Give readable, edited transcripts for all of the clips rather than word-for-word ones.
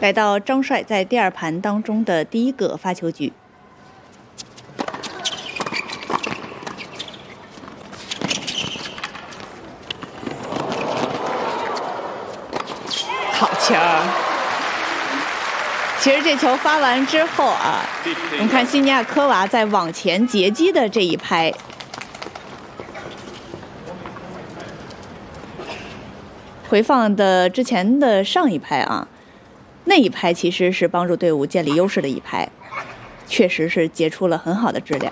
来到张帅在第二盘当中的第一个发球局。好球！其实这球发完之后啊，我们看西尼亚科娃在往前截击的这一拍，回放的之前的上一拍啊，那一拍其实是帮助队伍建立优势的一拍，确实是截出了很好的质量。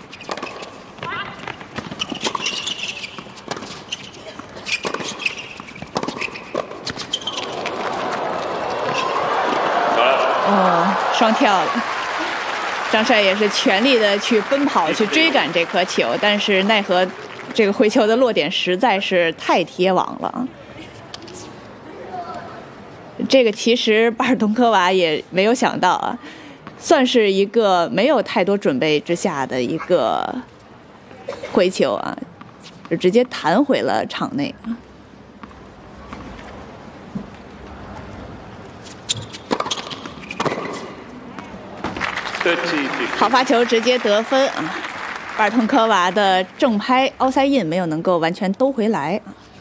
双跳了，张帅也是全力的去奔跑去追赶这颗球，但是奈何这个回球的落点实在是太贴网了。这个其实巴尔东科娃也没有想到啊，算是一个没有太多准备之下的一个回球啊，就直接弹回了场内。好发球，直接得分啊！巴尔通科娃的正拍凹塞印没有能够完全兜回来。